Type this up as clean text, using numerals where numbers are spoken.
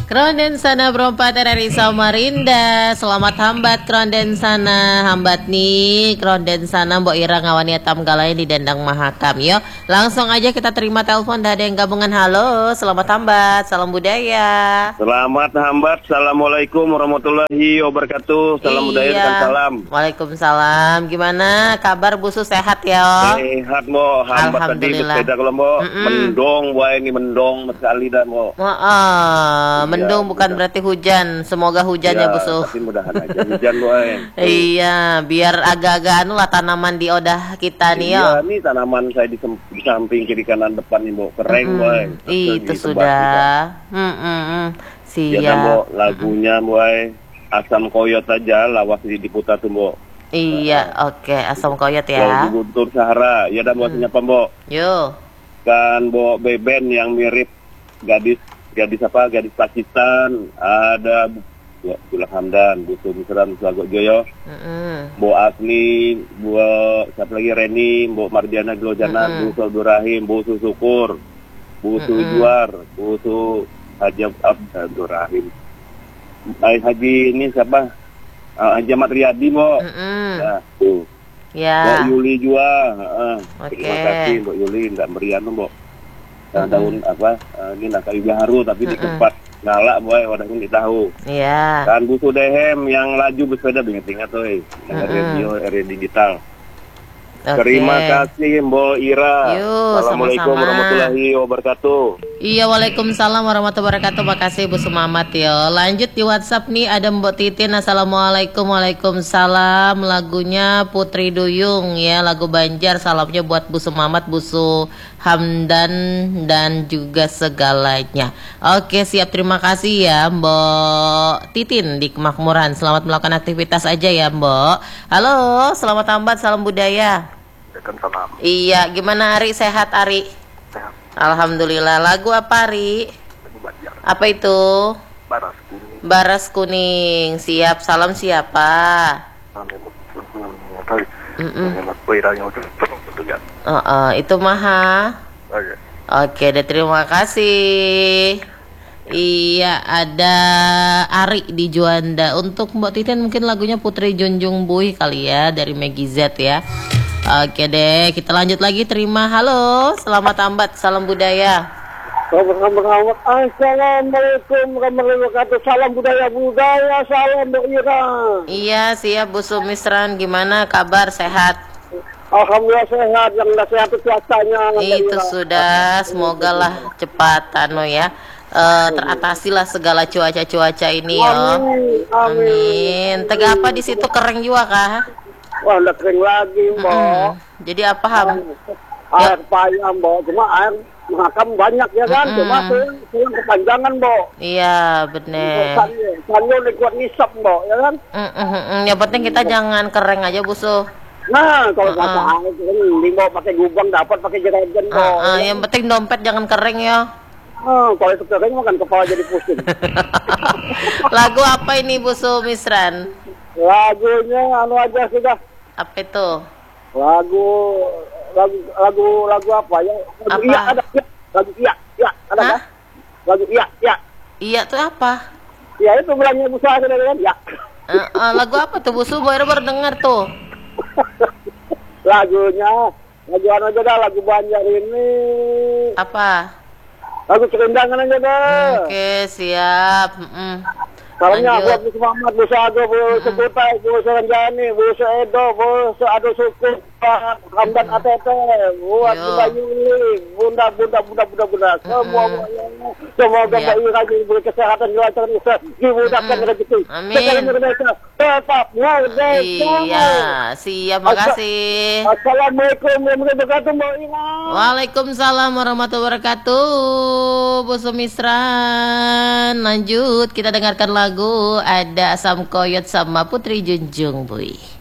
Kronden sana berempat dari Samarinda. Selamat hambat kronden sana. Hambat nih kronden sana Mbok Ira ngawani tam galanya di Dendang Mahakam. Yo, langsung aja kita terima telepon. Dah ada yang gabungan. Halo, selamat hambat. Salam budaya. Selamat hambat. Assalamualaikum warahmatullahi wabarakatuh. Salam budaya dan salam. Waalaikumsalam. Gimana kabar busu, sehat ya? Sehat Mbok. Hambat tadi bersepeda kalau Mbok. Mendong, wah ini mendong sekali dah Mbok. Mendung bukan berarti hujan. Semoga hujannya busu. Tapi mudahan aja hujan boy. Iya, biar agak-agak anu lah tanaman di odah kita nih Iya, nih tanaman saya di samping kiri kanan depan nih Mbok. Keren boy. Itu sudah. Siap. Ya Mbok, lagunya boy. Asam koyot aja lawas diputar tuh Mbok. Iya, oke. Asam koyot ya. Guntur Sahara. Ya dan buat siapa Mbok? Yo. Kan Mbok Beben yang mirip gadis Pakistan, ada Abdullah Hamdan, Bu Sumisran, Selagot Joyo, Bu Asni, Bu siapa lagi Reni, Bu Mardiana Glojana, Bu Abdurrahim, Bu Susukur, Bu Sujuar, Bu Haji Abdurrahim, Haji ini siapa? Haji Ahmad Riyadi, Bu. Ya, tuh. Ya. Bu Yuli juga, terima Oke. kasih Bu Yuli, nggak meriah Bu. Daun apa ini kayu baru tapi di tempat ngalak boy wadahnya di tahu. Iya. Dan butuh dehem yang laju bersepeda ingat tuh radio digital. Terima kasih Mbok Ira. Assalamualaikum warahmatullahi wabarakatuh. Iya, waalaikumsalam warahmatullahi wabarakatuh. Makasih Bu Sumamat ya. Lanjut di WhatsApp nih ada Mbok Titin. Assalamualaikum. Waalaikumsalam. Lagunya Putri Duyung ya, lagu Banjar. Salamnya buat Bu Sumamat, Bu Hamdan dan juga segalanya. Oke, siap, terima kasih ya Mbok Titin di Kemakmuran. Selamat melakukan aktivitas aja ya Mbok. Halo, selamat hambat, salam budaya. Salam. Iya, gimana Ari? Sehat Ari? Sehat. Alhamdulillah. Lagu apa Ari? Lagu Banjar. Apa itu? Baras Kuning. Baras Kuning. Siap, salam siapa? Itu Maha. Oke, deh, terima kasih. Iya, ada Ari di Juanda. Untuk Mbak Titin mungkin lagunya Putri Junjung Buih kali ya, dari Maggie Z ya. Oke deh, kita lanjut lagi. Terima. Halo, selamat hambat, salam budaya. Assalamualaikum warahmatullahi wabarakatuh. Salam budaya, salam Mbak Ira. Iya, siap Bu Sumisran. Gimana kabar, sehat? Alhamdulillah sehat, yang udah sehat itu cuacanya. Itu sudah, semoga lah cepat ya. Teratasilah segala cuaca ini ya. Amin. Tega apa di situ, kering juga kah? Wah, udah kering lagi, Mbak. Jadi apa Ham? Air payah, Mbak. Cuma air Mahakam banyak ya kan. Cuma kurang kepanjangan, Mbak. Iya, bener. Sanyo kuat nisap, Mbak, ya kan? Yang penting kita jangan kering aja, Busu. Nah, kalau kata air Mbak pakai gubang dapat pakai jeragen, Mbak. Yang penting dompet jangan kering ya. Kalau itu kering makan kepala jadi pusing. Lagu apa ini Busu Misran? Lagunya anu aja sudah. Apa itu? Lagu apa ya? Lagu apa? Iya ada. Lagu iya ada kan? Lagu iya. Iya tuh apa? Ya itu bilangnya Bu Sahara kan? Ya. Lagu apa tuh Busu? Baru dengar tuh. Lagu anu aja dah, lagu Banjar ini. Apa? Lagu Cerendangan aja dah. Oke, siap. Salamnya buat Bu Muhammad, Bu Sago, Bu Sekutai, Bu Serenjani, Bu Seedo, Bu Seado Suku, Pak Hamdan ATT, buat Bunda Yuli, Bunda. Semoga Mbak Ira diberi kesehatan, dilancarkan, dimudahkan rezeki. Amin. Tetap merdeka. Iya, siap, makasih. Assalamualaikum warahmatullahi wabarakatuh, Mbak Ira. Waalaikumsalam warahmatullahi wabarakatuh, Bu Sumisran. Lanjut, kita dengarkan lagu ada Asam Koyot sama Putri Junjung Buih.